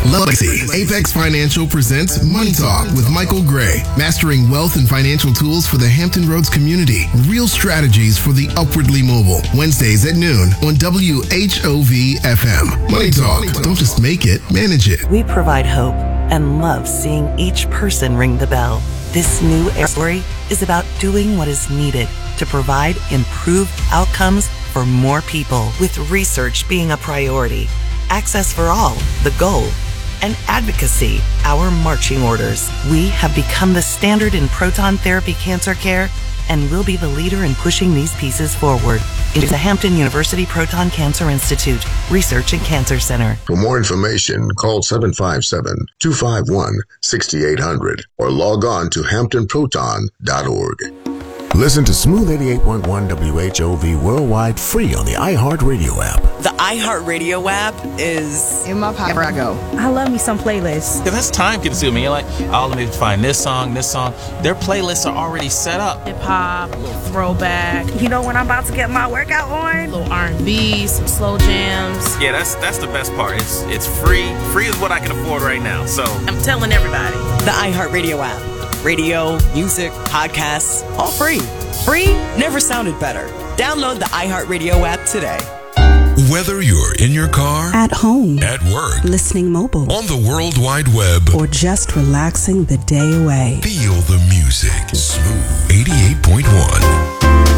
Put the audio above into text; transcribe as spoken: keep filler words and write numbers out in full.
Legacy. Apex Financial presents Money Talk with Michael Gray. Mastering wealth and financial tools for the Hampton Roads community. Real strategies for the upwardly mobile. Wednesdays at noon on W H O V F M. Money Talk. Don't just make it, manage it. We provide hope and love seeing each person ring the bell. This new story is about doing what is needed to provide improved outcomes for more people, with research being a priority, access for all, the goal, and advocacy, our marching orders. We have become the standard in proton therapy cancer care and will be the leader in pushing these pieces forward. It is the Hampton University Proton Cancer Institute Research and Cancer Center. For more information, call seven five seven, two five one, six eight zero zero or log on to hampton proton dot org. Listen to Smooth eighty-eight point one W H O V worldwide free on the iHeartRadio app. The iHeartRadio app is in my pocket. I go. I love me some playlists. Because that's time consuming. You're like, oh, let me find this song, this song. Their playlists are already set up. Hip hop, a little throwback. You know when I'm about to get my workout on? A little R and B, some slow jams. Yeah, that's that's the best part. It's it's free. Free is what I can afford right now. So I'm telling everybody. The iHeartRadio app. Radio, music, podcasts, all free. Free never sounded better. Download the iHeartRadio app today. Whether you're in your car, at home, at work, listening mobile, on the World Wide Web, or just relaxing the day away, feel the music. Smooth eighty-eight point one.